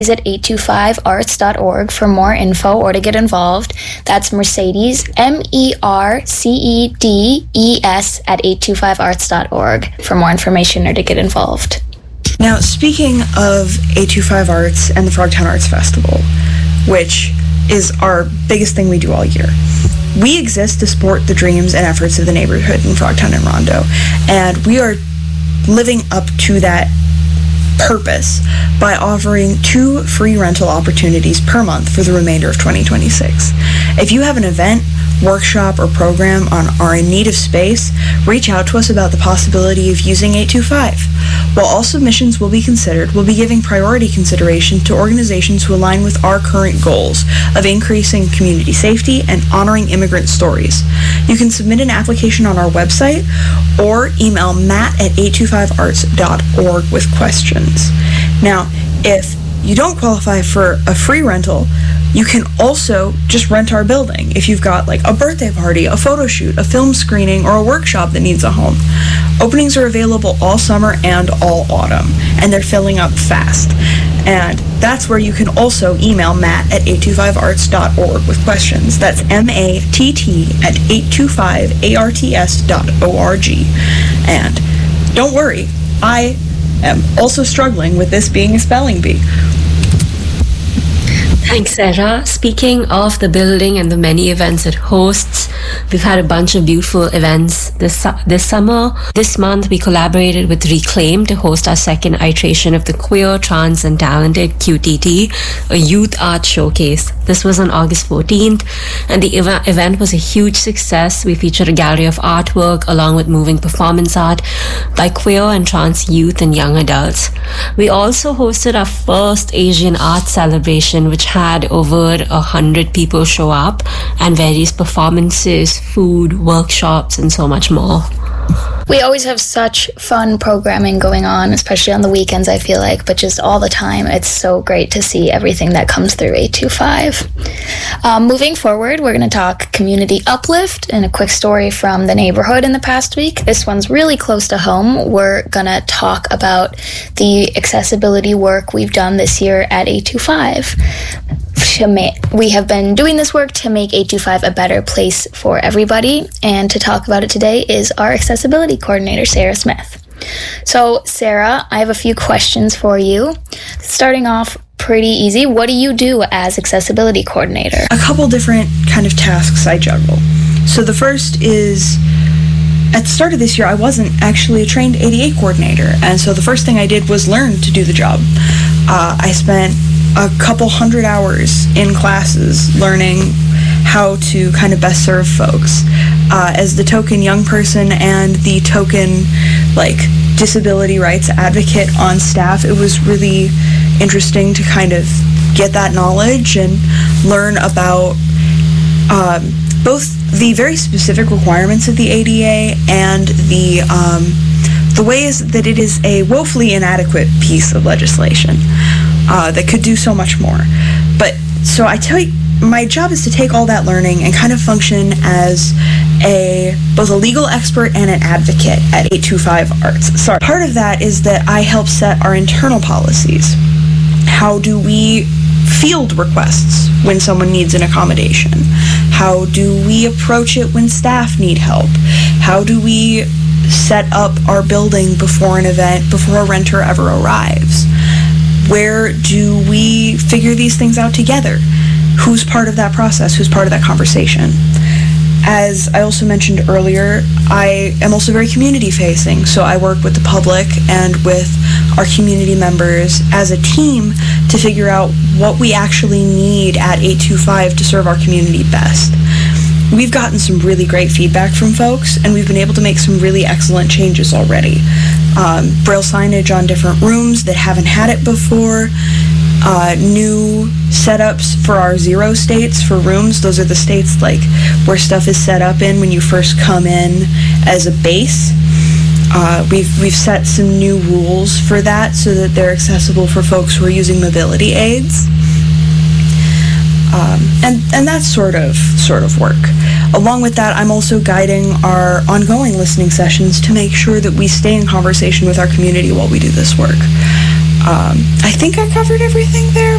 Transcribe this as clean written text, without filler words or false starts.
at 825arts.org for more info or to get involved. That's Mercedes, MERCEDES at 825arts.org for more information or to get involved. Now, speaking of 825 Arts and the Frogtown Arts Festival, which is our biggest thing we do all year, we exist to support the dreams and efforts of the neighborhood in Frogtown and Rondo, and we are living up to that purpose by offering 2 free rental opportunities per month for the remainder of 2026. If you have an event, workshop, or program or are in need of space, reach out to us about the possibility of using 825. While all submissions will be considered, we'll be giving priority consideration to organizations who align with our current goals of increasing community safety and honoring immigrant stories. You can submit an application on our website or email matt@825arts.org with questions. Now, if you don't qualify for a free rental, you can also just rent our building if you've got like a birthday party, a photo shoot, a film screening, or a workshop that needs a home. Openings are available all summer and all autumn, and they're filling up fast. And that's where you can also email matt@825arts.org with questions. That's matt@825arts.org. And don't worry, I am also struggling with this being a spelling bee. Thanks, Sarah. Speaking of the building and the many events it hosts, we've had a bunch of beautiful events this summer. This month, we collaborated with Reclaim to host our second iteration of the Queer, Trans, and Talented QTT, a youth art showcase. This was on August 14th, and the event was a huge success. We featured a gallery of artwork along with moving performance art by queer and trans youth and young adults. We also hosted our first Asian art celebration, which had over 100 people show up, and various performances, food, workshops, and so much more. We always have such fun programming going on, especially on the weekends, I feel like, but just all the time. It's so great to see everything that comes through 825. Moving forward, we're going to talk community uplift and a quick story from the neighborhood in the past week. This one's really close to home. We're going to talk about the accessibility work we've done this year at 825. We have been doing this work to make 825 a better place for everybody, and to talk about it today is our accessibility coordinator, Sarah Smith. So, Sarah, I have a few questions for you. Starting off pretty easy, what do you do as accessibility coordinator? A couple different kind of tasks I juggle. So the first is, at the start of this year, I wasn't actually a trained ADA coordinator, and so the first thing I did was learn to do the job. I spent a couple hundred hours in classes learning how to kind of best serve folks. As the token young person and the token disability rights advocate on staff, it was really interesting to kind of get that knowledge and learn about both the very specific requirements of the ADA and the ways that it is a woefully inadequate piece of legislation that could do so much more. But so I tell you, my job is to take all that learning and kind of function as both a legal expert and an advocate at 825 Arts. So part of that is that I help set our internal policies. How do we field requests when someone needs an accommodation? How do we approach it when staff need help? How do we set up our building before an event, before a renter ever arrives? Where do we figure these things out together? Who's part of that process? Who's part of that conversation? As I also mentioned earlier, I am also very community-facing, so I work with the public and with our community members as a team to figure out what we actually need at 825 to serve our community best. We've gotten some really great feedback from folks, and we've been able to make some really excellent changes already. Braille signage on different rooms that haven't had it before, new setups for our 0 states for rooms. Those are the states where stuff is set up in when you first come in as a base. We've set some new rules for that so that they're accessible for folks who are using mobility aids. And that sort of work. Along with that, I'm also guiding our ongoing listening sessions to make sure that we stay in conversation with our community while we do this work. I think I covered everything there,